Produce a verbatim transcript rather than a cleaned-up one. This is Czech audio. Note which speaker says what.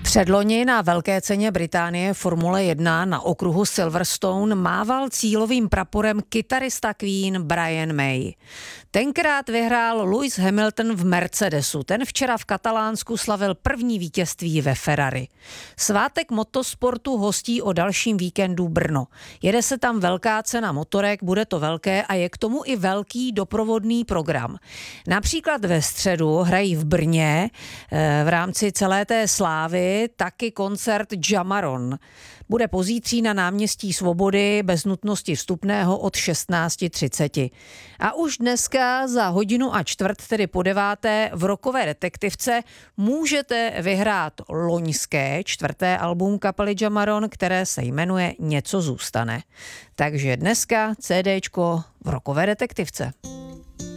Speaker 1: Předloni na Velké ceně Británie Formule jedna na okruhu Silverstone mával cílovým praporem kytarista Queen Brian May. Tenkrát vyhrál Lewis Hamilton v Mercedesu. Ten včera v Katalánsku slavil první vítězství ve Ferrari. Svátek motosportu hostí o dalším víkendu Brno. Jede se tam velká cena motorek, bude to velké a je k tomu i velký doprovodný program. Například ve středu hrají v Brně v rámci celé té slávy taky koncert Jamaron. Bude pozítří na náměstí Svobody bez nutnosti vstupného od šestnáct třicet. A už dneska za hodinu a čtvrt, tedy po deváté, v Rockové detektivce můžete vyhrát loňské čtvrté album kapely Jamaron, které se jmenuje Něco zůstane. Takže dneska CDčko v Rockové detektivce.